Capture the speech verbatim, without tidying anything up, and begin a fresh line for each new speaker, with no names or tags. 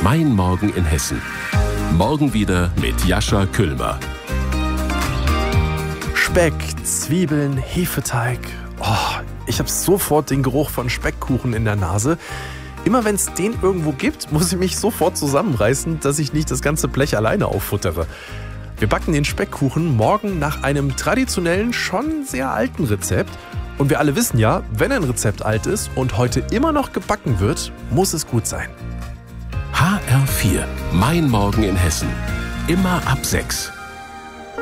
Mein Morgen in Hessen. Morgen wieder mit Jascha Küllmer.
Speck, Zwiebeln, Hefeteig. Oh, ich habe sofort den Geruch von Speckkuchen in der Nase. Immer wenn es den irgendwo gibt, muss ich mich sofort zusammenreißen, dass ich nicht das ganze Blech alleine auffuttere. Wir backen den Speckkuchen morgen nach einem traditionellen, schon sehr alten Rezept. Und wir alle wissen ja, wenn ein Rezept alt ist und heute immer noch gebacken wird, muss es gut sein.
H R vier. Mein Morgen in Hessen. Immer ab sechs.